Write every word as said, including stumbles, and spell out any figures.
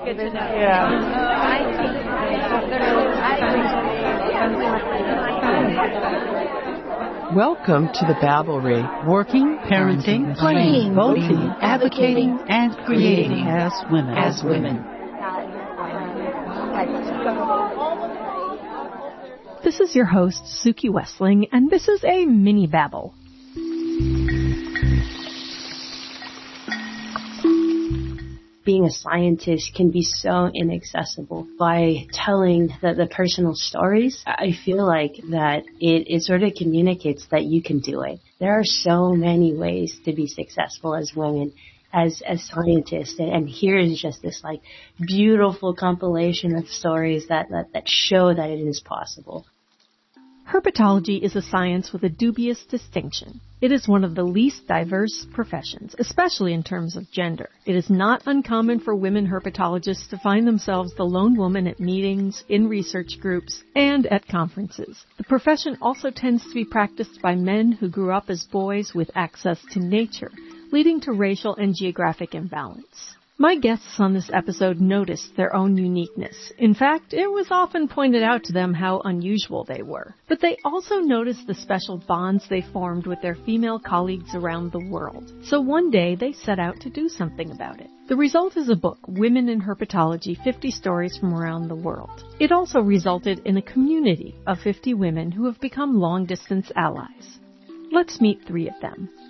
Good to know. Yeah. Welcome to the Babblery. Working, parenting, playing, voting, advocating, and creating as women. As women. This is your host, Suki Westling, and this is a mini babble. Being a scientist can be so inaccessible. By telling the, the personal stories, I feel like that it, it sort of communicates that you can do it. There are so many ways to be successful as women, as as scientists, and, and here is just this like beautiful compilation of stories that, that, that show that it is possible. Herpetology is a science with a dubious distinction. It is one of the least diverse professions, especially in terms of gender. It is not uncommon for women herpetologists to find themselves the lone woman at meetings, in research groups, and at conferences. The profession also tends to be practiced by men who grew up as boys with access to nature, leading to racial and geographic imbalance. My guests on this episode noticed their own uniqueness. In fact, it was often pointed out to them how unusual they were. But they also noticed the special bonds they formed with their female colleagues around the world. So one day, they set out to do something about it. The result is a book, Women in Herpetology, fifty Stories from Around the World. It also resulted in a community of fifty women who have become long-distance allies. Let's meet three of them.